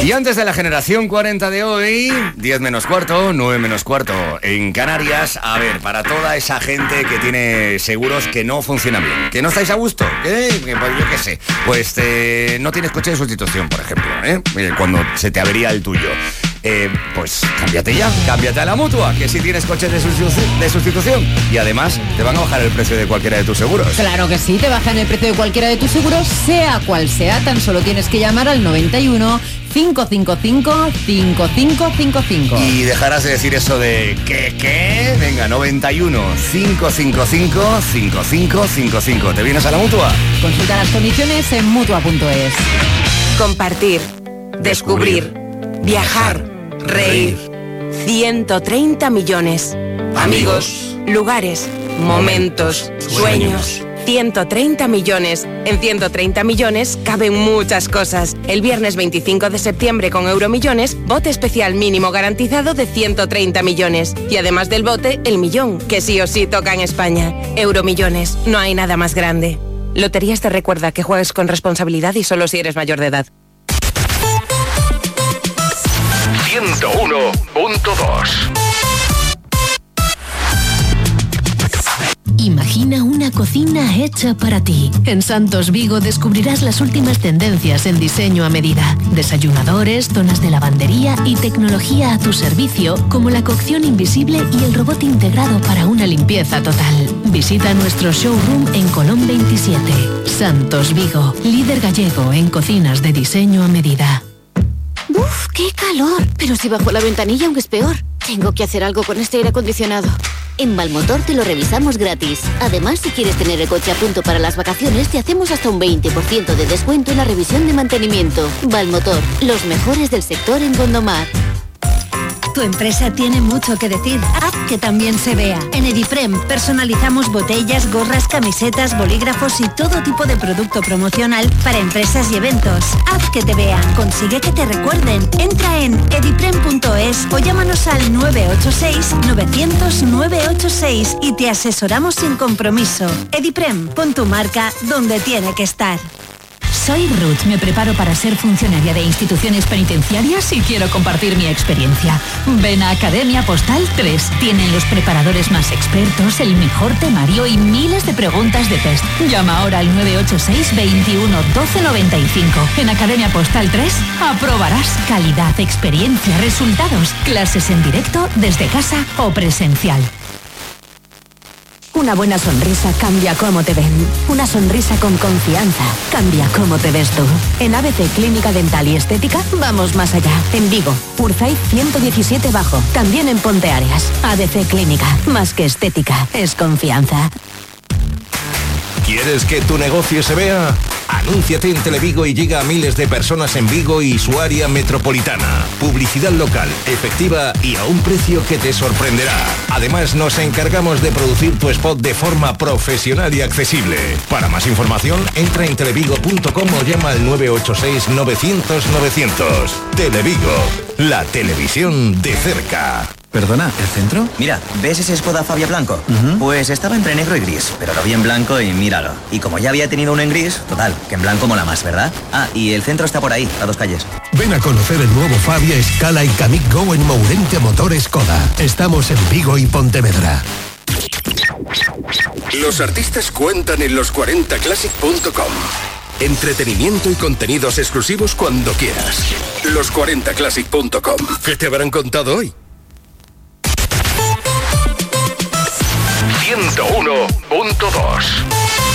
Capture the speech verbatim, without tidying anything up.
Y antes de la generación cuarenta de hoy, diez menos cuarto, nueve menos cuarto en Canarias. A ver, para toda esa gente que tiene seguros que no funcionan bien, que no estáis a gusto, ¿qué? Pues yo qué sé, pues eh, no tienes coche de sustitución, por ejemplo, ¿eh? Cuando se te avería el tuyo. Eh, pues cámbiate ya, cámbiate a la Mutua, que si tienes coches de, sustitu- de sustitución y además te van a bajar el precio de cualquiera de tus seguros. Claro que sí, te bajan el precio de cualquiera de tus seguros, sea cual sea, tan solo tienes que llamar al noventa y uno, cinco cinco cinco, cinco cinco cinco cinco. Y dejarás de decir eso de ¿qué, qué? Venga, noventa y uno, cinco cinco cinco, cinco cinco cinco cinco. ¿Te vienes a la Mutua? Consulta las condiciones en mutua punto es. Compartir, descubrir, viajar, reír. ciento treinta millones. Amigos, lugares, momentos, sueños. ciento treinta millones. En ciento treinta millones caben muchas cosas. El viernes veinticinco de septiembre con Euromillones, bote especial mínimo garantizado de ciento treinta millones. Y además del bote, el millón, que sí o sí toca en España. Euromillones, no hay nada más grande. Loterías te recuerda que juegues con responsabilidad y solo si eres mayor de edad. ciento uno punto dos. Imagina una cocina hecha para ti. En Santos Vigo descubrirás las últimas tendencias en diseño a medida. Desayunadores, zonas de lavandería y tecnología a tu servicio, como la cocción invisible y el robot integrado para una limpieza total. Visita nuestro showroom en Colón veintisiete. Santos Vigo, líder gallego en cocinas de diseño a medida. ¡Uf, qué calor! Pero si bajo la ventanilla aún es peor. Tengo que hacer algo con este aire acondicionado. En Valmotor te lo revisamos gratis. Además, si quieres tener el coche a punto para las vacaciones, te hacemos hasta un veinte por ciento de descuento en la revisión de mantenimiento. Valmotor, los mejores del sector en Gondomar. Tu empresa tiene mucho que decir. Haz que también se vea. En Ediprem personalizamos botellas, gorras, camisetas, bolígrafos y todo tipo de producto promocional para empresas y eventos. Haz que te vean. Consigue que te recuerden. Entra en ediprem punto es o llámanos al nueve ocho seis, novecientos, nueve ocho seis y te asesoramos sin compromiso. Ediprem, pon tu marca donde tiene que estar. Soy Ruth, me preparo para ser funcionaria de instituciones penitenciarias y quiero compartir mi experiencia. Ven a Academia Postal tres. Tienen los preparadores más expertos, el mejor temario y miles de preguntas de test. Llama ahora al nueve ocho seis, veintiuno, doce noventa y cinco. En Academia Postal tres aprobarás calidad, experiencia, resultados, clases en directo, desde casa o presencial. Una buena sonrisa cambia cómo te ven. Una sonrisa con confianza cambia cómo te ves tú. En A B C Clínica Dental y Estética vamos más allá. En Vigo, Urzaiz ciento diecisiete Bajo. También en Ponteareas. A B C Clínica, más que estética, es confianza. ¿Quieres que tu negocio se vea? Anúnciate en Televigo y llega a miles de personas en Vigo y su área metropolitana. Publicidad local, efectiva y a un precio que te sorprenderá. Además, nos encargamos de producir tu spot de forma profesional y accesible. Para más información, entra en televigo punto com o llama al nueve ocho seis, novecientos, novecientos. Televigo, la televisión de cerca. Perdona, ¿el centro? Mira, ¿ves ese Skoda Fabia blanco? Uh-huh. Pues estaba entre negro y gris, pero lo vi en blanco y míralo. Y como ya había tenido uno en gris, total, que en blanco mola más, ¿verdad? Ah, y el centro está por ahí, a dos calles. Ven a conocer el nuevo Fabia, Scala y Kamiq Go en Mourente Motor Skoda. Estamos en Vigo y Pontevedra. Los artistas cuentan en los cuarenta classic punto com. Entretenimiento y contenidos exclusivos cuando quieras. los cuarenta classic punto com. ¿Qué te habrán contado hoy? ciento uno punto dos.